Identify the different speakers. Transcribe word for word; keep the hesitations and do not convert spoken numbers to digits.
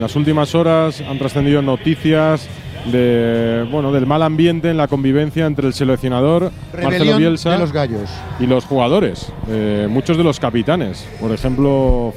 Speaker 1: En las últimas horas han trascendido noticias de, bueno, del mal ambiente en la convivencia entre el seleccionador
Speaker 2: Rebelión
Speaker 1: Marcelo Bielsa
Speaker 2: de los gallos
Speaker 1: y los jugadores, eh, muchos de los capitanes. Por ejemplo,